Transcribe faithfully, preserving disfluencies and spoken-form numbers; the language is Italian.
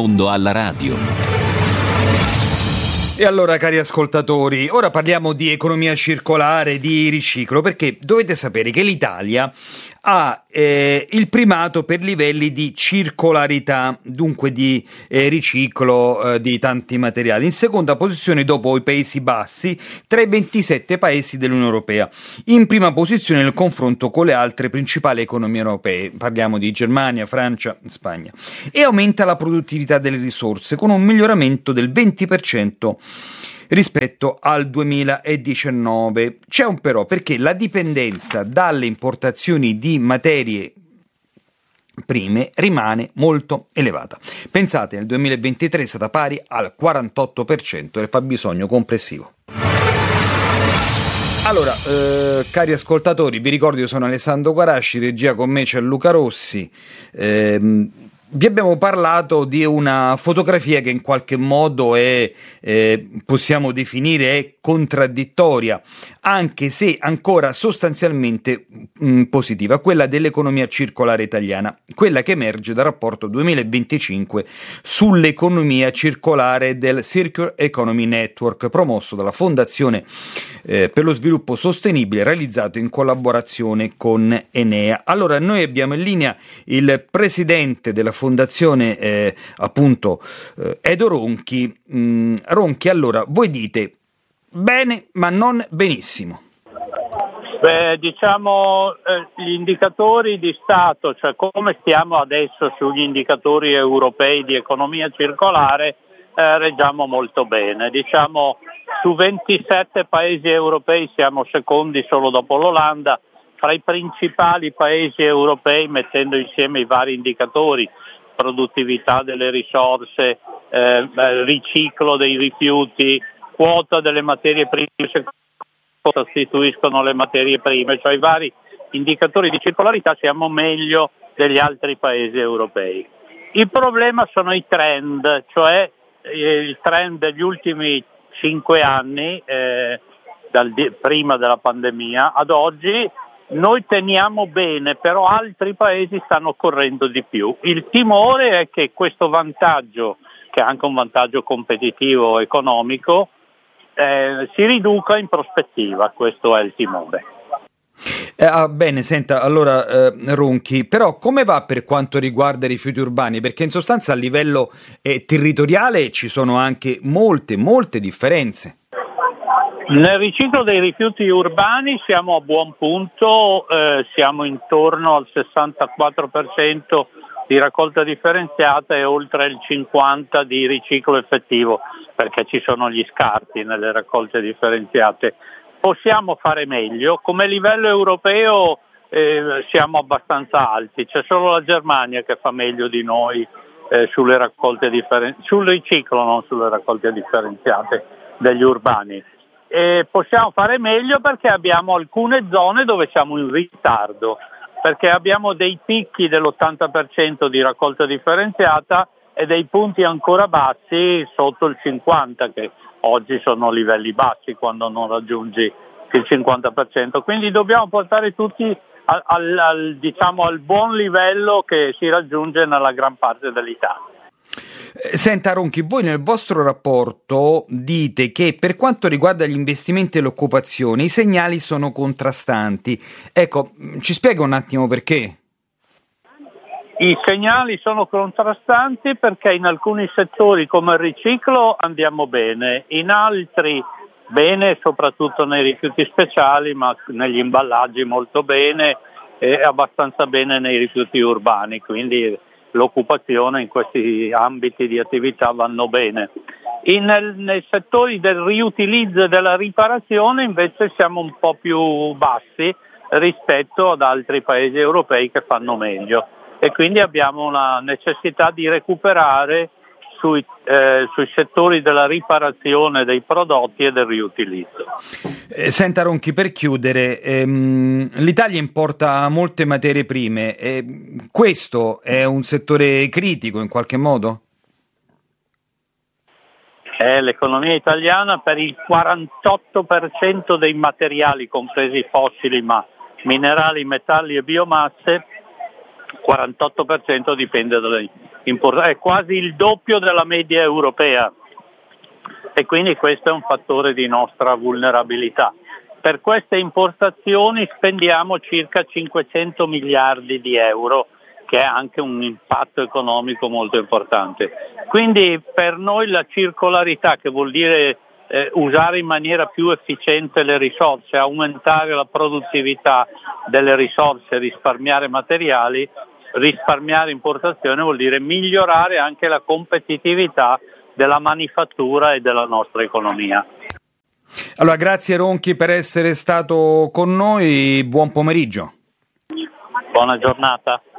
mondo alla radio. E allora, cari ascoltatori, ora parliamo di economia circolare, di riciclo, perché dovete sapere che l'Italia ha eh, il primato per livelli di circolarità, dunque di eh, riciclo eh, di tanti materiali. In seconda posizione dopo i Paesi Bassi, tra i ventisette paesi dell'Unione Europea. In prima posizione nel confronto con le altre principali economie europee, parliamo di Germania, Francia, Spagna. E aumenta la produttività delle risorse con un miglioramento del venti per cento rispetto al duemiladiciannove. C'è un però, perché la dipendenza dalle importazioni di materie prime rimane molto elevata. Pensate, nel duemilaventitré è stata pari al quarantotto per cento del fabbisogno complessivo. Allora, eh, cari ascoltatori, vi ricordo io sono Alessandro Guarasci, regia con me c'è Luca Rossi. Eh, Vi abbiamo parlato di una fotografia che in qualche modo è, eh, possiamo definire, è contraddittoria, anche se ancora sostanzialmente mh, positiva, quella dell'economia circolare italiana, quella che emerge dal rapporto duemilaventicinque sull'economia circolare del Circular Economy Network, promosso dalla Fondazione eh, per lo Sviluppo Sostenibile, realizzato in collaborazione con Enea. Allora, noi abbiamo in linea il presidente della Fondazione eh, appunto eh, Edo Ronchi. Mm, Ronchi, allora voi dite bene ma non benissimo. Beh, diciamo eh, gli indicatori di Stato, cioè come stiamo adesso sugli indicatori europei di economia circolare, eh, reggiamo molto bene. Diciamo su ventisette paesi europei siamo secondi solo dopo l'Olanda. Fra i principali paesi europei, mettendo insieme i vari indicatori, produttività delle risorse, eh, riciclo dei rifiuti, quota delle materie prime che sostituiscono le materie prime, cioè i vari indicatori di circolarità, siamo meglio degli altri paesi europei. Il problema sono i trend, cioè eh, il trend degli ultimi cinque anni, eh, dal, prima della pandemia ad oggi. Noi teniamo bene, però altri paesi stanno correndo di più. Il timore è che questo vantaggio, che è anche un vantaggio competitivo economico, eh, si riduca in prospettiva. Questo è il timore. Eh, ah, bene, senta, allora eh, Ronchi, però come va per quanto riguarda i rifiuti urbani? Perché in sostanza a livello eh, territoriale ci sono anche molte, molte differenze. Nel riciclo dei rifiuti urbani siamo a buon punto, eh, siamo intorno al sessantaquattro per cento di raccolta differenziata e oltre il cinquanta per cento di riciclo effettivo, perché ci sono gli scarti nelle raccolte differenziate. Possiamo fare meglio, come livello europeo eh, siamo abbastanza alti, c'è solo la Germania che fa meglio di noi eh, sulle raccolte differen- sul riciclo, non sulle raccolte differenziate degli urbani. E possiamo fare meglio perché abbiamo alcune zone dove siamo in ritardo, perché abbiamo dei picchi dell'ottanta per cento di raccolta differenziata e dei punti ancora bassi sotto il cinquanta per cento, che oggi sono livelli bassi quando non raggiungi il cinquanta per cento. Quindi dobbiamo portare tutti al, al, al, diciamo, al buon livello che si raggiunge nella gran parte dell'Italia. Senta Ronchi, voi nel vostro rapporto dite che per quanto riguarda gli investimenti e l'occupazione i segnali sono contrastanti. Ecco, ci spiega un attimo perché? I segnali sono contrastanti perché in alcuni settori come il riciclo andiamo bene, in altri bene, soprattutto nei rifiuti speciali, ma negli imballaggi molto bene e abbastanza bene nei rifiuti urbani, quindi l'occupazione in questi ambiti di attività vanno bene. In, nel, nei settori del riutilizzo e della riparazione invece siamo un po' più bassi rispetto ad altri paesi europei che fanno meglio e quindi abbiamo una necessità di recuperare sui, eh, sui settori della riparazione dei prodotti e del riutilizzo. Eh, senta Ronchi, per chiudere, ehm, l'Italia importa molte materie prime, eh, questo è un settore critico in qualche modo? Eh, l'economia italiana per il quarantotto per cento dei materiali, compresi fossili ma minerali, metalli e biomasse, quarantotto per cento dipende dalle importazioni, è quasi il doppio della media europea e quindi questo è un fattore di nostra vulnerabilità. Per queste importazioni spendiamo circa cinquecento miliardi di euro, che è anche un impatto economico molto importante. Quindi per noi la circolarità, che vuol dire eh, usare in maniera più efficiente le risorse, aumentare la produttività delle risorse, risparmiare materiali, risparmiare importazione vuol dire migliorare anche la competitività della manifattura e della nostra economia. Allora, grazie Ronchi per essere stato con noi, buon pomeriggio. Buona giornata.